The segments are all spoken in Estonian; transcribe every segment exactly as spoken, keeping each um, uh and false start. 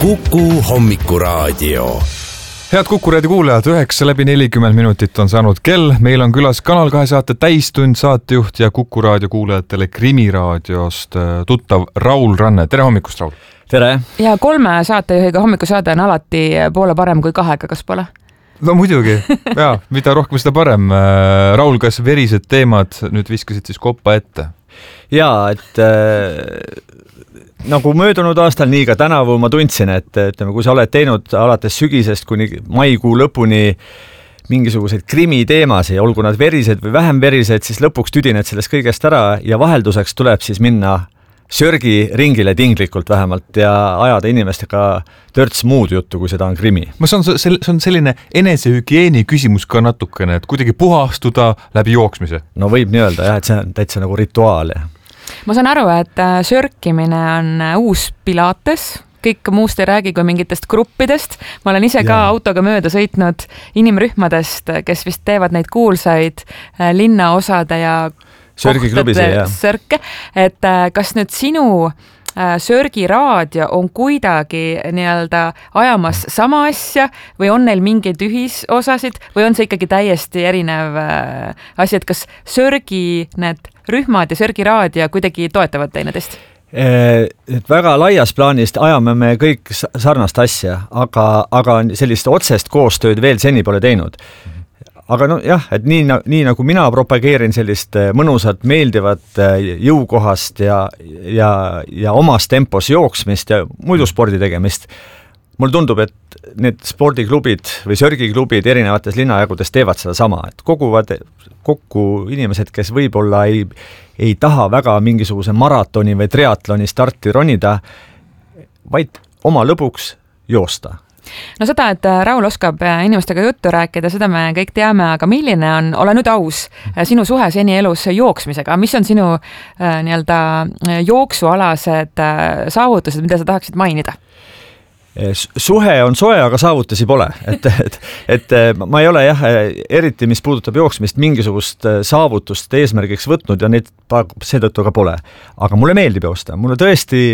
Kuku Hommikuraadio. Head Kuku Raadio kuulajad, üheksa läbi nelikümmend minutit on saanud kell. Meil on külas Kanal kahe saate täistund saatejuht ja Kuku Raadio kuulajatele Krimiraadiost tuttav Raul Ranne. Tere hommikust, Raul! Tere! Ja kolme saatejuhiga hommikusaade on alati poole parem kui kahega, kas pole? No muidugi, jaa, mida rohkem seda parem. Raul, kas verised teemad nüüd viskasid siis koppa ette? Jaa, et äh, nagu möödunud aastal, nii ka tänavu ma tundsin, et ütleme, kui sa oled teinud alates sügisest kuni maikuu lõpuni mingisuguseid krimiteemasid, olgu nad verised või vähem verised, siis lõpuks tüdined sellest kõigest ära ja vahelduseks tuleb siis minna sörgi ringile tinglikult vähemalt ja ajada inimestega törts muud juttu, kui seda on krimi. Ma see on, see on selline enesehügieeni küsimus ka natukene, et kuidagi puhastuda läbi jooksmise. No võib nii öelda, jah, et see on täitsa nagu rituaal. Ma saan aru, et sörkimine on uus pilates, kõik muust ei räägi kui mingitest gruppidest. Ma olen ise ka ja. autoga mööda sõitnud inimrühmadest, kes vist teevad neid kuulsaid linnaosade ja sörgiklubisi, jah. Sörke, et kas nüüd sinu sörgiraadio on kuidagi nii-öelda ajamas sama asja või on neil mingeid ühisosasid või on see ikkagi täiesti erinev asi, et kas sörgi need rühmad ja sörgiraadio kuidagi toetavad teineteist? Et väga laias plaanist ajame me kõik sarnast asja, aga, aga sellist otsest koostööd veel seni pole teinud. Aga no jah, et nii, nii nagu mina propageerin sellist mõnusat, meeldivat, jõukohast ja, ja, ja omas tempos jooksmist ja muidu spordi tegemist. Mulle tundub, et need spordiklubid või sörgiklubid erinevates linnajagudes teevad seda sama, et koguvad kokku inimesed, kes võib-olla ei, ei taha väga mingisuguse maratoni või triatloni starti ronida, vaid oma lõbuks joosta. No seda, et Raul oskab inimestega juttu rääkida, seda me kõik teame, aga milline on, ole nüüd aus, sinu suhe seni elus jooksmisega, mis on sinu nii-öelda jooksualased saavutused, mida sa tahaksid mainida? Suhe on soe, aga saavutusi pole. Et, et, et ma ei ole jah, eriti mis puudutab jooksmist, mingisugust saavutust eesmärgiks võtnud ja neid seetõttu ka pole. Aga mulle meeldib joosta. Mulle tõesti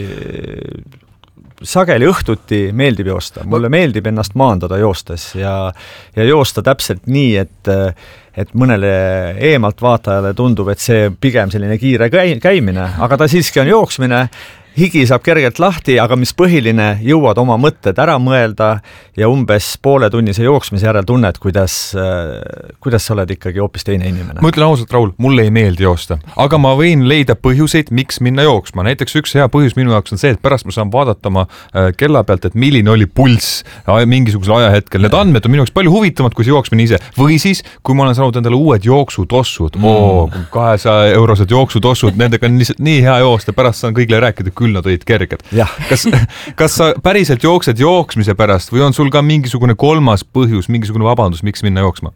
sageli õhtuti meeldib joosta. Mulle meeldib ennast maandada joostes ja, ja joosta täpselt nii, et, et mõnele eemalt vaatajale tundub, et see pigem selline kiire käimine, aga ta siiski on jooksmine. Higi saab kergelt lahti, aga mis põhiline, jõuad oma mõtted ära mõelda ja umbes poole tunnise jooksmise järel tunned, kuidas, kuidas sa oled ikkagi hoopis teine inimene. Ma ütlen ausalt, Raul, mulle ei meeldi joosta, aga ma võin leida põhjuseid, miks minna jooksma. Näiteks üks hea põhjus minu jaoks on see, et pärast ma saan vaadata ma kella pealt, et milline oli pulss mingisugusel ajahetkel. Need andmed on minu jaoks palju huvitavamad, kui see jooksmine ise. Või siis, kui ma olen saanud endale uued jooksutossud, mm. oo, kahesaja eurosed jooksutossud, nendega on lihtsalt nii hea joosta, pärast saan kõigile rääkida, küll nad olid kerged. Kas, kas sa päriselt jooksed jooksmise pärast või on sul ka mingisugune kolmas põhjus, mingisugune vabandus, miks minna jooksma?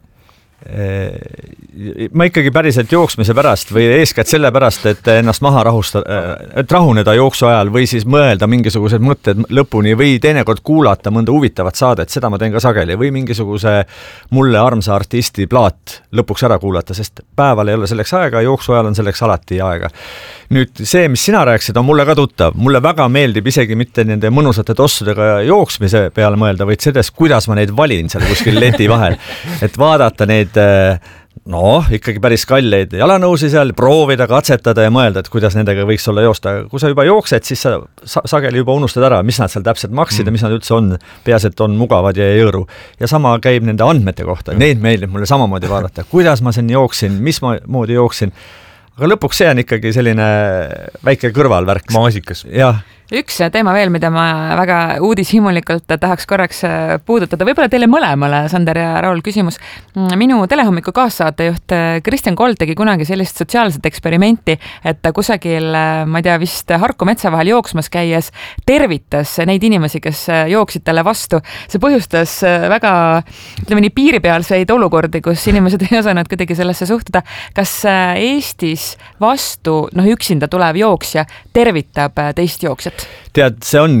Ma ikkagi päriselt jooksmise pärast või eeskätt selle pärast, et ennast maha rahustada, et rahuneda jooksu ajal või siis mõelda mingisugused mõtted lõpuni või teinekord kuulata mõnda huvitavat saadet, seda ma teen ka sageli, või mingisuguse mulle armsa artisti plaat lõpuks ära kuulata, sest päeval ei ole selleks aega, jooksu ajal on selleks alati aega. Nüüd see, mis sina rääkisid, on mulle ka tuttav. Mulle väga meeldib isegi mitte nende mõnusate tossudega jooksmise peale mõelda, vaid sellest, kuidas ma neid valin seal kuskil leti vahel. Et vaadata neid, no, ikkagi päris kalleid jalanõusi seal, proovida, katsetada ja mõelda, et kuidas nendega võiks olla joosta. Kui sa juba jooksed, siis sa sageli juba unustad ära, mis nad seal täpselt maksid mm. ja mis nad üldse on. Peas, et on mugavad ja ei jõõru. Ja sama käib nende andmete kohta. Neid meeldib mulle samamoodi vaadata. Kuidas ma sen jooksin, mis ma moodi jooksin. Aga lõpuks see on ikkagi selline väike kõrvalvärk. Maasikas. Jah. Üks teema veel, mida ma väga uudishimulikult tahaks korraks puudutada, võib-olla teile mõlemale, Sander ja Raul, küsimus. Minu telehommiku kaassaatejuht Kristjan Kold tegi kunagi sellist sotsiaalset eksperimenti, et kusagil, ma ei tea, vist Harku metsa vahel jooksmas käies tervitas neid inimesi, kes jooksid talle vastu. See põhjustas väga, ütleme nii, piiripealseid olukordi, kus inimesed ei osanud kuidagi sellesse suhtuda. Kas Eestis vastu, noh, üksinda tulev jooksja tervitab teist jooksjat? Tead, see on nii.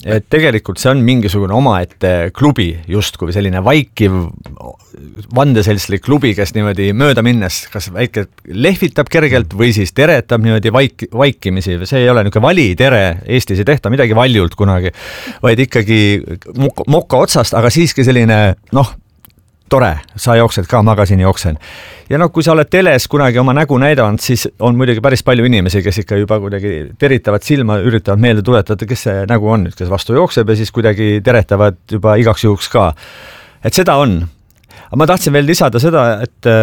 et tegelikult see on mingisugune omaette klubi justkui selline vaikiv vandeseltslik klubi, kes niimoodi mööda minnes kas väike lehvitab kergelt või siis teretab niimoodi vaik, vaikimisi. See ei ole niisugune vali tere, Eestis ei tehta midagi valjult kunagi, vaid ikkagi moka, moka otsast, aga siiski selline noh, tore, sa jooksed ka, magasin jooksen. Ja noh, kui sa oled teles kunagi oma nägu näidanud, siis on muidugi päris palju inimesi, kes ikka juba kuidagi teritavad silma, üritavad meelde tuletada, kes see nägu on, kes vastu jookseb ja siis kuidagi teretavad juba igaks juhuks ka. Et seda on. Aga ma tahtsin veel lisada seda, et,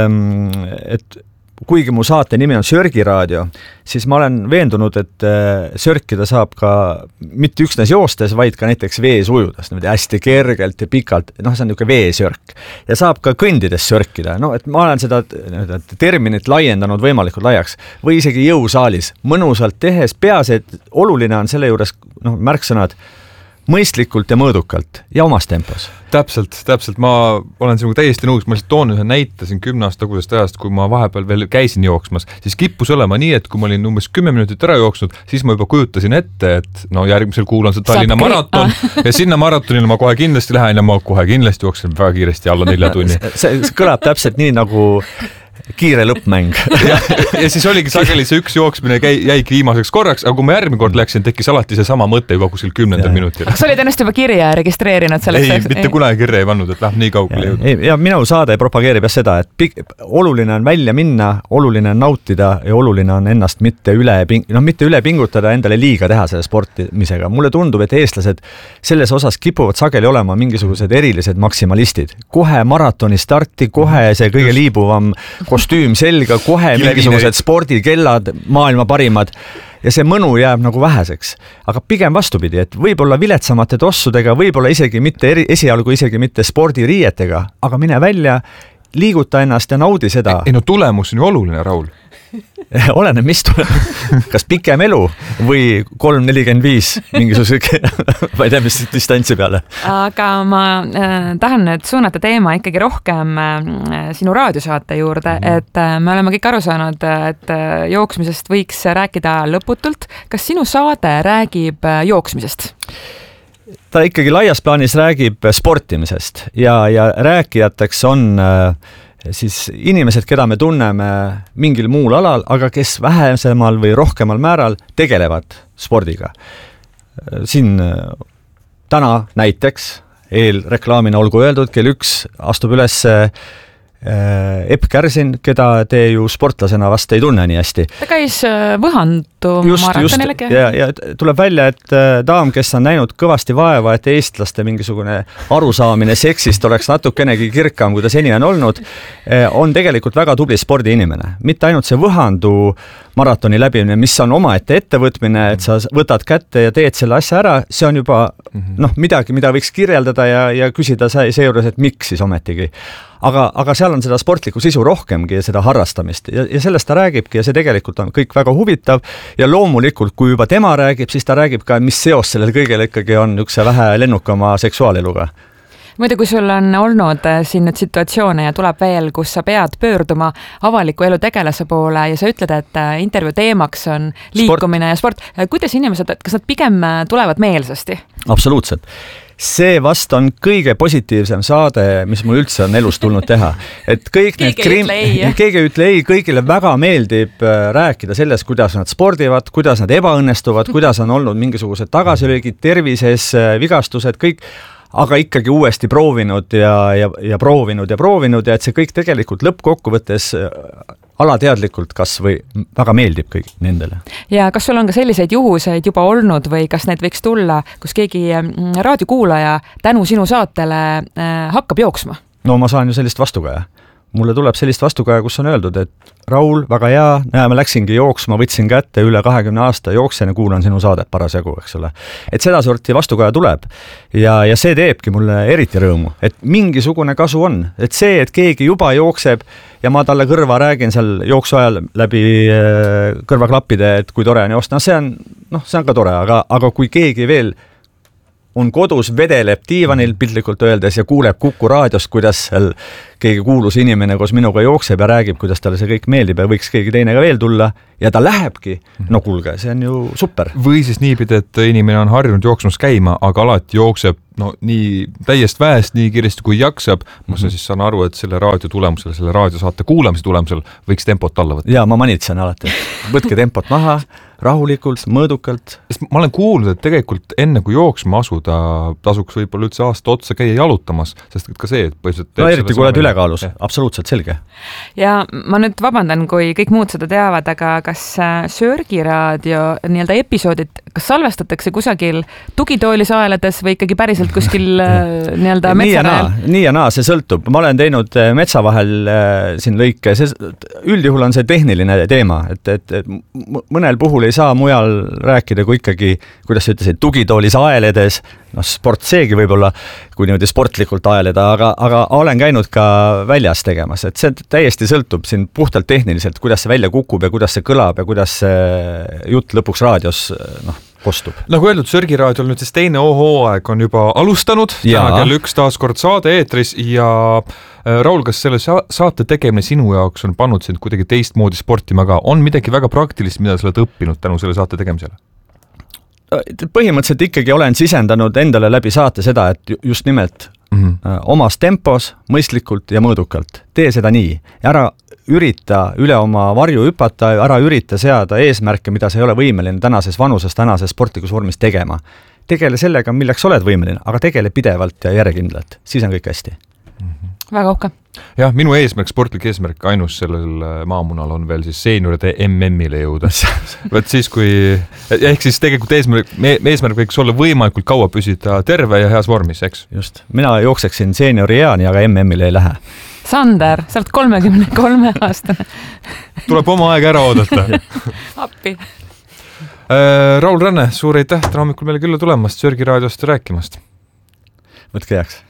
et kuigi mu saate nimi on Sörgiraadio, siis ma olen veendunud, et sörkida saab ka mitte üksnes joostes, vaid ka näiteks vees ujudes, hästi kergelt ja pikalt, noh, see on niisugune veesörk. Ja saab ka kõndides sörkida, no, et ma olen seda terminit laiendanud võimalikult laiaks või isegi jõusaalis mõnusalt tehes, peas, et oluline on selle juures noh, märksõnad mõistlikult ja mõõdukalt ja omas tempos. Täpselt, täpselt. Ma olen sinuga täiesti nõus. Ma lihtsalt toon ühe näite siin kümne aasta tagusest ajast, kui ma vahepeal veel käisin jooksmas, siis kippus olema nii, et kui ma olin umbes kümme minutit ära jooksnud, siis ma juba kujutasin ette, et no järgmisel kuul on see Tallinna Saab maraton ah. ja sinna maratonile ma kohe kindlasti lähen ja ma kohe kindlasti jooksen väga kiiresti alla nelja tunni. See, see kõlab täpselt nii nagu kiire lõppmäng. ja, ja siis oligi sageli see üks jooksmine käi, jäigi viimaseks korraks, aga kui ma järgmine kord läksin, tekkis alati see sama mõte juba kuskil kümnendal minutil. Kas olid ennast juba kirja registreerinud selleks? Ei, mitte kunagi kirja ei pannud, et läheb nii kaugele jõudnud. Ja, ja minu saade propageerib jah seda, et pik, oluline on välja minna, oluline on nautida ja oluline on ennast mitte üle, no, mitte üle pingutada, endale liiga teha selle sportimisega. Mulle tundub, et eestlased selles osas kipuvad sageli olema mingisugused erilised maksimalistid. Kohe maratoni starti, kohe see kõige liibuvam kostüüm selga, kohe mingisugused spordikellad, maailma parimad ja see mõnu jääb nagu väheseks. Aga pigem vastupidi, et võib-olla viletsamate tossudega, võib-olla isegi mitte, esialgu isegi mitte spordiriietega, aga mine välja, liiguta ennast ja naudi seda. Ei no tulemus on ju oluline, Raul. Oleneb, mis tuleb. Kas pikem elu või kolm nelikümmend viis mingisuguse, ma ei tea, mis distantsi peale. Aga ma äh, tahan nüüd suunata teema ikkagi rohkem äh, sinu raadiosaate juurde, mm. et äh, me oleme kõik aru saanud, et äh, jooksmisest võiks rääkida lõputult. Kas sinu saade räägib äh, jooksmisest? Ta ikkagi laias plaanis räägib sportimisest ja, ja rääkijateks on äh, siis inimesed, keda me tunneme mingil muul alal, aga kes vähesemal või rohkemal määral tegelevad spordiga. Siin täna näiteks eelreklaamina olgu öeldud, kell üks astub üles Epp Kärsin, keda te ju sportlasena vast ei tunne nii hästi. Ta käis Võhandu maratonilegi. Ja, ja tuleb välja, et daam, kes on näinud kõvasti vaeva, et eestlaste mingisugune arusaamine seksist oleks natukenegi kirkam, kui ta seni on olnud, on tegelikult väga tubli spordiinimene. Mitte ainult see Võhandu maratoni läbimine, mis on omaette ettevõtmine, et sa võtad kätte ja teed selle asja ära, see on juba noh, midagi, mida võiks kirjeldada ja, ja küsida seejuures, et miks siis ometigi. Aga, aga seal on seda sportlikku sisu rohkemgi ja seda harrastamist ja, ja sellest ta räägibki ja see tegelikult on kõik väga huvitav ja loomulikult, kui juba tema räägib, siis ta räägib ka, mis seos sellel kõigele ikkagi on üks vähe lennukama seksuaaleluga. Muidu, kui sul on olnud siin nüüd situatsioone ja tuleb veel, kus sa pead pöörduma avaliku elu tegelase poole ja sa ütled, et intervjuu teemaks on liikumine sport. ja sport, kuidas inimesed, kas nad pigem tulevad meelsasti? Absoluutselt. See vast on kõige positiivsem saade, mis mul üldse on elus tulnud teha. Et kõik keegi need krim... ütle ei. Keegi ütle ei, kõigile väga meeldib rääkida sellest, kuidas nad spordivad, kuidas nad ebaõnnestuvad, kuidas on olnud mingisugused tagasilöögid, tervises, vigastused, kõik, aga ikkagi uuesti proovinud ja, ja, ja proovinud ja proovinud ja et see kõik tegelikult lõppkokkuvõttes alateadlikult kas või väga meeldib kõik nendele. Ja kas sul on ka selliseid juhuseid juba olnud või kas need võiks tulla, kus keegi raadiokuulaja tänu sinu saatele hakkab jooksma? No ma saan ju sellist vastukaja. Mulle tuleb sellist vastukaja, kus on öeldud, et Raul, väga hea, näe, ma läksingi jooksma, võtsin kätte üle kahekümne aasta, jooksen ja kuulan sinu saadet parasjagu, eks ole. Et seda sorti vastukaja tuleb ja, ja see teebki mulle eriti rõõmu, et mingisugune kasu on, et see, et keegi juba jookseb ja ma talle kõrva räägin seal jooksu ajal läbi kõrvaklappide, et kui tore on joosta, no see on, noh, see on ka tore, aga, aga kui keegi veel on kodus, vedeleb diivanil piltlikult öeldes ja kuuleb Kuku raadiost, kuidas seal keegi kuulus inimene koos minuga jookseb ja räägib, kuidas talle see kõik meeldib ja võiks keegi teine ka veel tulla ja ta lähebki. No kuulge, see on ju super. Või siis niipidi, et inimene on harjunud jooksmas käima, aga alati jookseb no nii täiest väest, nii kiiresti kui jaksab. Ma mm-hmm. siis saan aru, et selle raadio tulemusel, selle raadiosaate kuulamise tulemusel võiks tempot alla võtta. Ja ma manitsen alati. Võtke tempot maha, rahulikult, mõõdukalt. Ma olen kuulnud, et tegelikult enne kui jooksma asuda tasuks võib-olla üldse aasta otsa käia jalutamas, sest ka see, et põhiliselt no eriti kui oled ülekaalus, ja. Absoluutselt selge. Ja ma nüüd vabandan, kui kõik muud seda teavad, aga kas Sörgiraadio nii-öelda episoodid, kas salvestatakse kusagil tugitoolis aelades või ikkagi päriselt kuskil nii-öelda metsarajal? Nii ja naa, see sõltub. Ma olen teinud metsa vahel siin lõike, see, üldjuhul on see tehniline teema, et, et, et mõnel puhul ei saa mujal rääkida, kui ikkagi, kuidas sa ütlesid, tugitoolis aeledes, no sport seegi võib-olla, kui niimoodi sportlikult aeleda, aga, aga olen käinud ka väljas tegemas, et see täiesti sõltub siin puhtalt tehniliselt, kuidas see välja kukub ja kuidas see kõlab ja kuidas see jutt lõpuks raadios noh, kostub. Nagu öeldud, Sörgiraadiol nüüd siis teine hooaeg on juba alustanud, täna kell üks taas kord saade eetris ja Raul, kas selle saate tegemine sinu jaoks on pannud sind kuidagi teistmoodi sportima ka? On midagi väga praktilist, mida sa oled õppinud tänu selle saate tegemisele? Põhimõtteliselt ikkagi olen sisendanud endale läbi saate seda, et just nimelt mm-hmm. omas tempos, mõistlikult ja mõõdukalt. Tee seda nii. Ja ära ürita üle oma varju hüpata, ära ürita seada eesmärke, mida sa ei ole võimeline tänases vanuses, tänases sportlikus vormis tegema. Tegele sellega, milleks oled võimeline, aga tegele pidevalt ja järjekindlalt. Siis on kõik hästi. Mm-hmm. Väga uhke. Jah, minu eesmärk, sportlik eesmärk ainus sellel maamunal on veel siis seenioride M M-ile jõuda. Võt siis, kui, ehk siis tegelikult eesmärk, eesmärk võiks olla võimalikult kaua püsida terve ja heas vormis, eks? Just. Mina jookseksin seeniori eani, aga M M-ile ei lähe. Sander, sa oled kolmekümne kolme aastane. Tuleb oma aeg ära oodata. Appi. Raul Ranne, suur aitäh täna hommikul meile külla tulemast, Sörgiraadiost rääkimast. Võtke heaks.